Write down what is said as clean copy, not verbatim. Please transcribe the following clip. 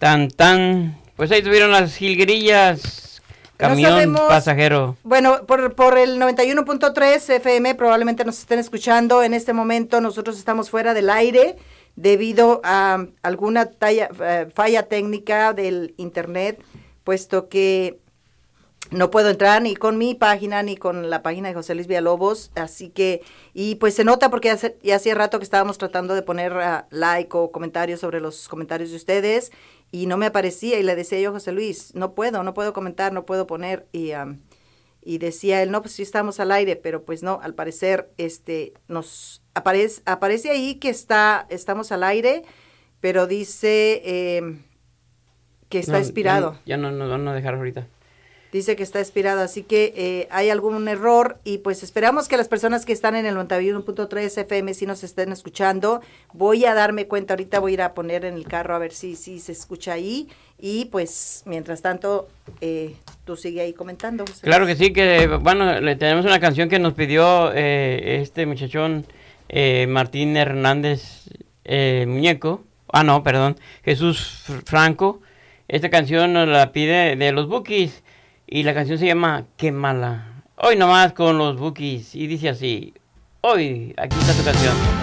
Tan, tan. Pues ahí tuvieron las jilguerillas. Camión No sabemos, pasajero. Bueno, por el 91.3 FM probablemente nos estén escuchando. En este momento nosotros estamos fuera del aire debido a alguna falla técnica del internet, puesto que no puedo entrar ni con mi página ni con la página de José Luis Villalobos, así que, y pues se nota porque ya hacía rato que estábamos tratando de poner like o comentarios sobre los comentarios de ustedes y no me aparecía y le decía yo a José Luis, no puedo comentar, no puedo poner y decía él, no, pues sí estamos al aire, pero pues no, al parecer nos aparece ahí que estamos al aire, pero dice que está expirado. Ya no nos van a dejar ahorita. Dice que está expirado, así que hay algún error y pues esperamos que las personas que están en el 91.3 FM sí nos estén escuchando. Voy a darme cuenta, ahorita voy a ir a poner en el carro a ver si se escucha ahí y pues mientras tanto tú sigue ahí comentando. José. Claro que sí, que bueno, le tenemos una canción que nos pidió este muchachón Martín Hernández Muñeco. No, perdón, Jesús Franco. Esta canción nos la pide de los Bukis. Y la canción se llama Qué mala. Hoy nomás con los Bukis. Y dice así. Hoy, aquí está tu canción.